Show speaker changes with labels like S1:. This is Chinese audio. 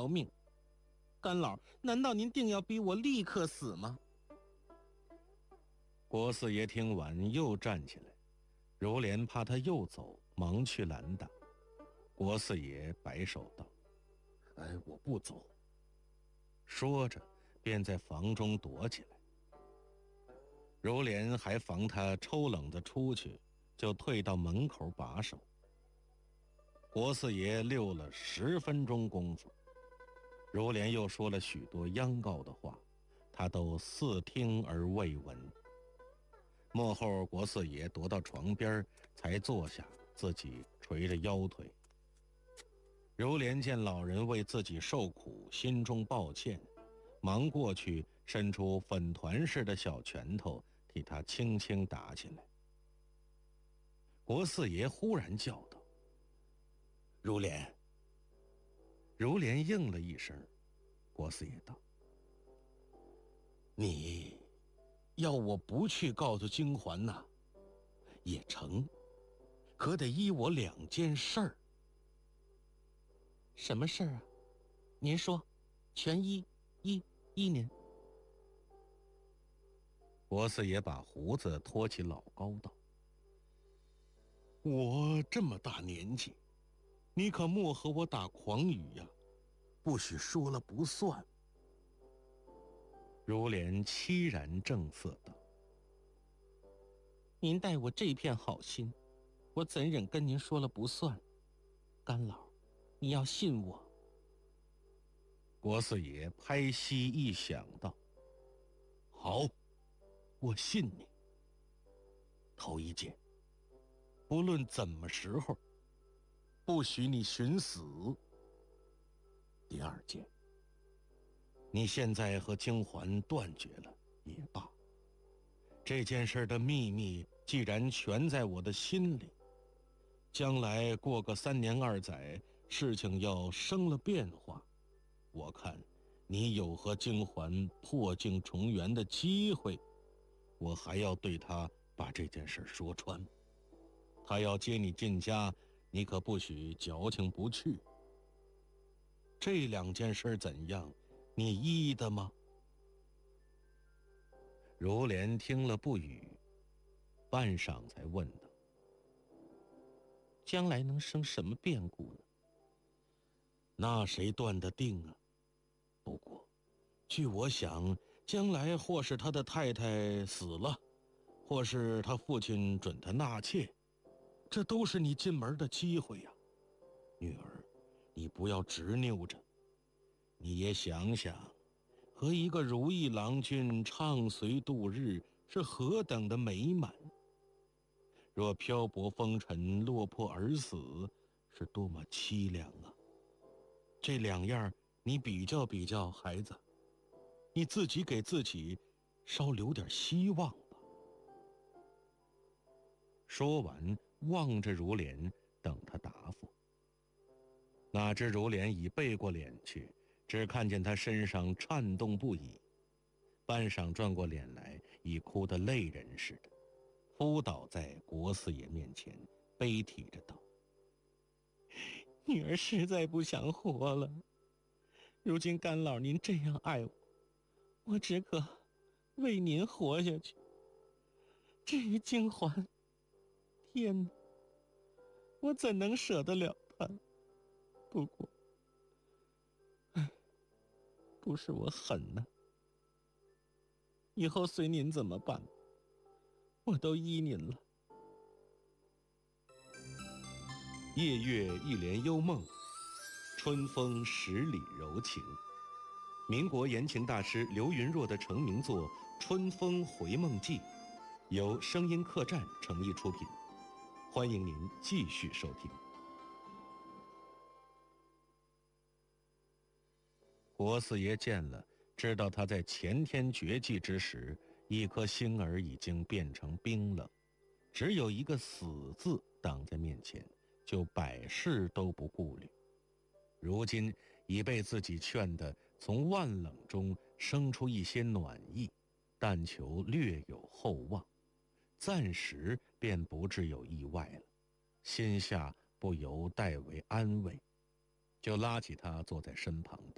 S1: 条命。干老，难道您定要逼我立刻死吗？
S2: 国四爷听完又站起来，如莲怕他又走，忙去拦挡。国四爷摆手道：“
S1: 我不走。”
S2: 说着便在房中躲起来。如莲还防他抽冷子出去，就退到门口把守。国四爷溜了10分钟功夫，如莲又说了许多央告的话，他都似听而未闻。幕后国四爷踱到床边才坐下，自己垂着腰腿。如莲见老人为自己受苦，心中抱歉，忙过去伸出粉团似的小拳头替他轻轻打起来。国四爷忽然叫道：“如莲！”如莲应了一声。国四爷道：“
S1: 你要我不去告诉京环呐，也成，可得依我2件事儿。”“什么事儿啊？您说，全依您。”
S2: 国四爷把胡子托起老高道：“
S1: 我这么大年纪，你可莫和我打诳语呀，不许说了不算。”
S2: 如莲凄然正色道：“
S1: 您待我这片好心，我怎忍跟您说了不算？干老，你要信我。”
S2: 国四爷拍膝一响道：“
S1: 好，我信你。头一件，不论怎么时候，不许你寻死。第2件，你现在和京环断绝了也罢，这件事的秘密既然全在我的心里，将来过个3年2载，事情要生了变化，我看你有和京环破镜重圆的机会，我还要对他把这件事说穿。他要接你进家，你可不许矫情不去。这2件事怎样，你依的吗？”
S2: 如莲听了不语，半晌才问道：“
S1: 将来能生什么变故呢？那谁断得定啊？不过，据我想，将来或是他的太太死了，或是他父亲准他纳妾，这都是你进门的机会呀。女儿，你不要执拗着，你也想想，和一个如意郎君畅随度日是何等的美满。若漂泊风尘，落魄而死，是多么凄凉啊！这2样你比较比较，孩子，你自己给自己稍留点希望吧。”
S2: 说完，望着如莲，等他答复。哪知如莲已背过脸去，只看见他身上颤动不已，半晌转过脸来，已哭得泪人似的，扑倒在国四爷面前，悲啼着道：“
S1: 女儿实在不想活了，如今干老您这样爱我，我只可为您活下去。至于京环，天哪，我怎能舍得了他？不过，不是我狠呐，以后随您怎么办，我都依您了。”
S2: 夜月一帘幽梦，春风10里柔情。民国言情大师刘云若的成名作《春风回梦记》，由声音客栈诚意出品，欢迎您继续收听。国四爷见了，知道他在前天绝迹之时，一颗心儿已经变成冰冷，只有一个死字挡在面前，就百事都不顾虑。如今已被自己劝得从万冷中生出一些暖意，但求略有厚望，暂时便不致有意外了，心下不由代为安慰，就拉起他坐在身旁道：“